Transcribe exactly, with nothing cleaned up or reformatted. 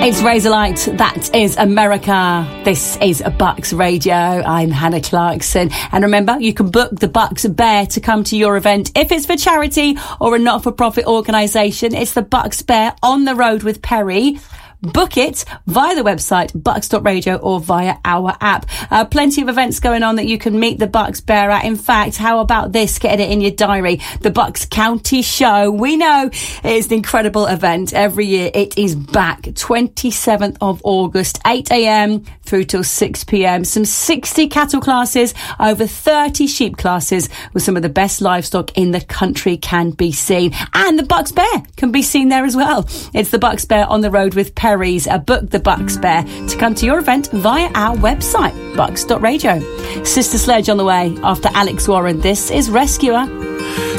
It's Razorlight. That is America. This is Bucks Radio. I'm Hannah Clarkson. And remember, you can book the Bucks Bear to come to your event. If it's for charity or a not-for-profit organisation, it's the Bucks Bear on the road with Perry. Book it via the website bucks dot radio or via our app. Uh, plenty of events going on that you can meet the Bucks Bear at. In fact, how about this? Getting it in your diary. The Bucks County Show. We know it's an incredible event every year. It is back twenty-seventh of August, eight a.m. through till six p.m. Some sixty cattle classes, over thirty sheep classes with some of the best livestock in the country can be seen. And the Bucks Bear can be seen there as well. It's the Bucks Bear on the road with Perry. Uh, book the Bucks Bear to come to your event via our website, bucks dot radio. Sister Sledge on the way after Alex Warren. This is Rescuer.